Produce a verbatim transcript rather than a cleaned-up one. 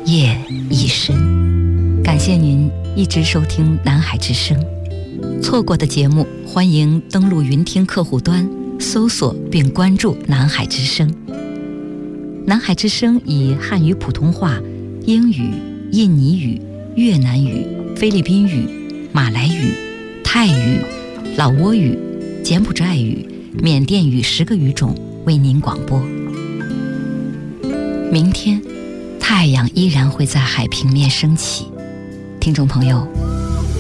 夜已深。感谢您一直收听南海之声，错过的节目欢迎登录云听客户端搜索并关注南海之声。南海之声以汉语普通话、英语、印尼语、越南语、菲律宾语、马来语、泰语、老挝语、柬埔寨语、缅甸语十个语种为您广播。明天太阳依然会在海平面升起，听众朋友